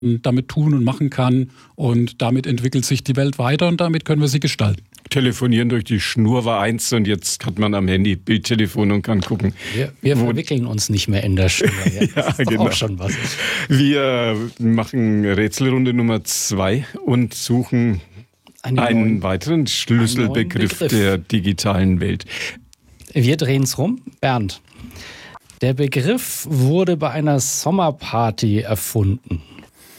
damit tun und machen kann. Und damit entwickelt sich die Welt weiter und damit können wir sie gestalten. Telefonieren durch die Schnur war eins und jetzt hat man am Handy Bildtelefon und kann gucken. Wir verwickeln uns nicht mehr in der Schnur. Ja, das ist doch auch schon was. Wir machen Rätselrunde Nummer 2 und suchen einen weiteren Schlüsselbegriff der digitalen Welt. Wir drehen es rum. Bernd, der Begriff wurde bei einer Sommerparty erfunden.